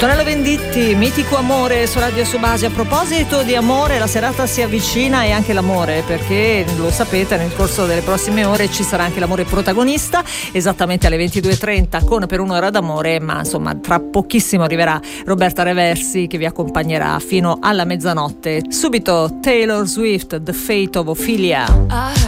Antonello Venditti, Mitico Amore su Radio Subasi. A proposito di amore, la serata si avvicina e anche l'amore, perché lo sapete, nel corso delle prossime ore ci sarà anche l'amore protagonista, esattamente alle 22:30 con Per un'ora d'amore, ma insomma tra pochissimo arriverà Roberta Reversi che vi accompagnerà fino alla mezzanotte. Subito Taylor Swift, The Fate of Ophelia.